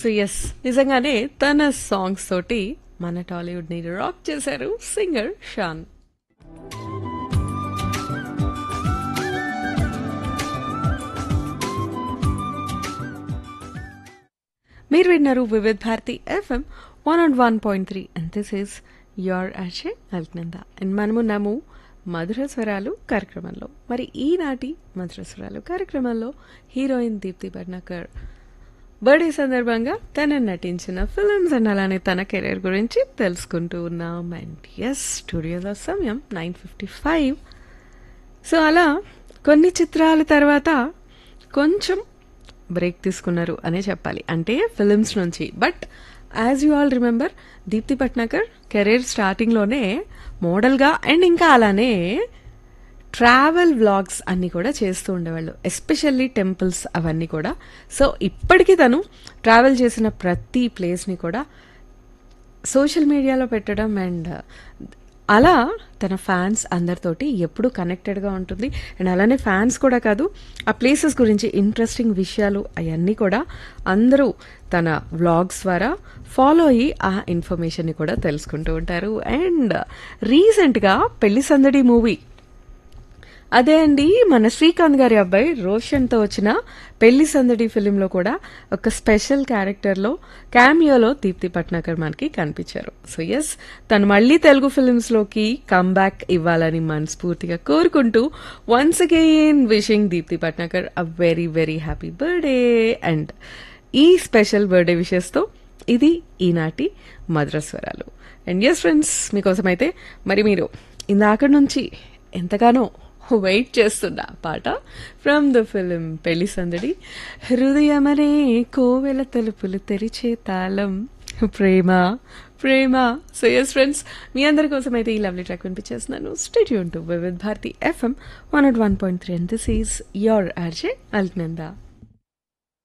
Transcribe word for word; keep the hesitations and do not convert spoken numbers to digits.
So yes నిజంగానే తన songs తోటి మన టాలీవుడ్ ని రాక్ చేశారు సింగర్ షాన్. మీరు విన్నారు Vividh Bharati FM one and one point three and this is your అర్షే Alaknanda and మనమున్నాము మధుర స్వరాలు కార్యక్రమంలో. మరి ఈనాటి మధుర స్వరాలు కార్యక్రమంలో హీరోయిన్ దీప్తి పట్నాకర్ బర్త్డే సందర్భంగా తన నటించిన ఫిల్మ్స్ అండ్ అలానే తన కెరీర్ గురించి తెలుసుకుంటూ ఉన్నాం. అండ్ ఎస్ స్టూడియోలో సమయం నైన్ ఫిఫ్టీ ఫైవ్. సో అలా కొన్ని చిత్రాల తర్వాత కొంచెం బ్రేక్ తీసుకున్నారు అనే చెప్పాలి, అంటే ఫిల్మ్స్ నుంచి. But as you all remember Deepti Patnakar career స్టార్టింగ్లోనే మోడల్గా అండ్ ఇంకా అలానే ట్రావెల్ వ్లాగ్స్ అన్నీ కూడా చేస్తూ ఉండేవాళ్ళు, ఎస్పెషల్లీ టెంపుల్స్ అవన్నీ కూడా. సో ఇప్పటికీ తను ట్రావెల్ చేసిన ప్రతి ప్లేస్ని కూడా సోషల్ మీడియాలో పెట్టడం అండ్ అలా తన ఫ్యాన్స్ అందరితోటి ఎప్పుడూ కనెక్టెడ్గా ఉంటుంది. అండ్ అలానే ఫ్యాన్స్ కూడా కాదు, ఆ ప్లేసెస్ గురించి ఇంట్రెస్టింగ్ విషయాలు అవన్నీ కూడా అందరూ తన వ్లాగ్స్ ద్వారా ఫాలో అయ్యి ఆ ఇన్ఫర్మేషన్ని కూడా తెలుసుకుంటూ ఉంటారు. అండ్ రీసెంట్గా పెళ్లి సందడి మూవీ, అదే అండి మన శ్రీకాంత్ గారి అబ్బాయి రోషన్తో వచ్చిన పెళ్లి సందడి ఫిలింలో కూడా ఒక స్పెషల్ క్యారెక్టర్లో క్యామియోలో దీప్తి పట్నాకర్ మనకి కనిపించారు. సో ఎస్ తను మళ్ళీ తెలుగు ఫిలిమ్స్లోకి కమ్బ్యాక్ ఇవ్వాలని మనస్ఫూర్తిగా కోరుకుంటూ once again wishing Deepti Patnakar a very very happy birthday. And ఈ స్పెషల్ బర్త్డే విషెస్తో ఇది ఈనాటి మధుర స్వరాలు. అండ్ ఎస్ ఫ్రెండ్స్, మీకోసం అయితే మరి మీరు ఇందాక నుంచి ఎంతగానో వెయిట్ చేస్తున్న పాట ఫ్రమ్ ద ఫిలిం పెళ్లి సందడి, హృదయమనే కోవెల తలుపులు తెరిచే తాళం ప్రేమ ప్రేమ. సో ఎస్ ఫ్రెండ్స్, మీ అందరి కోసం అయితే ఈ lovely track వినిపించేస్తున్నాను. Stay tune to Vividh Bharati FM one not one point three and this is your RJ Alaknanda.